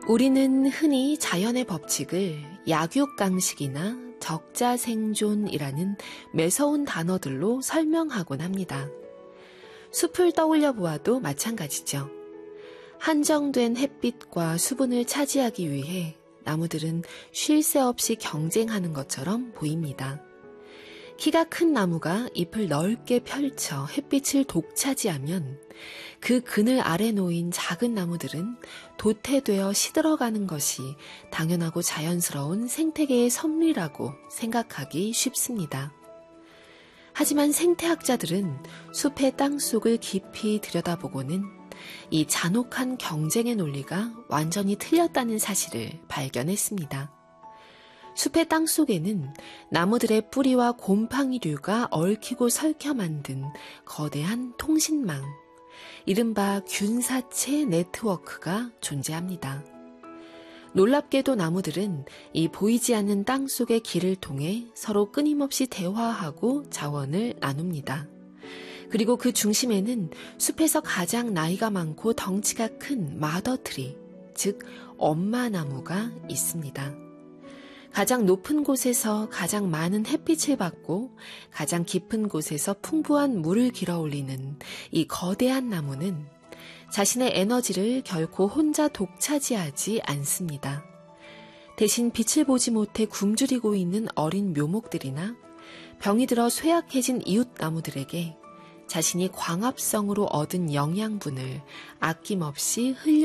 우리는 흔히 자연의 법칙을 약육강식이나 적자생존이라는 매서운 단어들로 설명하곤 합니다. 숲을 떠올려 보아도 마찬가지죠. 한정된 햇빛과 수분을 차지하기 위해 나무들은 쉴 새 없이 경쟁하는 것처럼 보입니다. 키가 큰 나무가 잎을 넓게 펼쳐 햇빛을 독차지하면 그 그늘 아래 놓인 작은 나무들은 도태되어 시들어가는 것이 당연하고 자연스러운 생태계의 섭리라고 생각하기 쉽습니다. 하지만 생태학자들은 숲의 땅속을 깊이 들여다보고는 이 잔혹한 경쟁의 논리가 완전히 틀렸다는 사실을 발견했습니다. 숲의 땅속에는 나무들의 뿌리와 곰팡이류가 얽히고 설켜 만든 거대한 통신망, 이른바 균사체 네트워크가 존재합니다. 놀랍게도 나무들은 이 보이지 않는 땅속의 길을 통해 서로 끊임없이 대화하고 자원을 나눕니다. 그리고 그 중심에는 숲에서 가장 나이가 많고 덩치가 큰 마더트리, 즉 엄마나무가 있습니다. 가장 높은 곳에서 가장 많은 햇빛을 받고 가장 깊은 곳에서 풍부한 물을 길어올리는 이 거대한 나무는 자신의 에너지를 결코 혼자 독차지하지 않습니다. 대신 빛을 보지 못해 굶주리고 있는 어린 묘목들이나 병이 들어 쇠약해진 이웃 나무들에게 자신이 광합성으로 얻은 영양분을 아낌없이 흘려